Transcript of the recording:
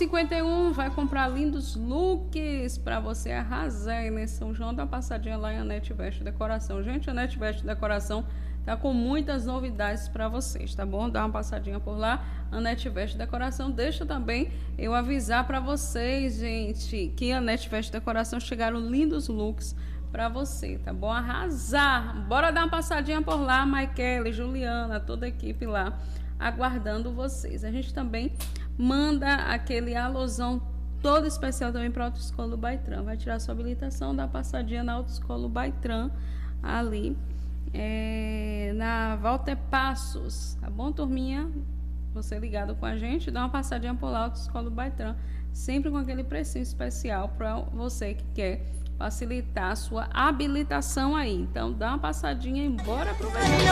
11h51, vai comprar lindos looks para você arrasar aí nesse São João. Dá uma passadinha lá em Anete Veste Decoração. Gente, Anete Veste Decoração tá com muitas novidades para vocês, tá bom? Dá uma passadinha por lá, Anete Veste Decoração. Deixa também eu avisar para vocês, gente, que a Anete Veste Decoração chegaram lindos looks para você, tá bom? Arrasar! Bora dar uma passadinha por lá, Maikele, Juliana, toda a equipe lá aguardando vocês. A gente também manda aquele alusão todo especial também para a Autoescola Baitran. Vai tirar sua habilitação, dá passadinha na Autoescola Baitran ali na Walter Passos, tá bom, turminha? Você ligado com a gente, dá uma passadinha por lá, Autoescola Baitran, sempre com aquele precinho especial para você que quer facilitar a sua habilitação aí. Então dá uma passadinha e bora aproveitar.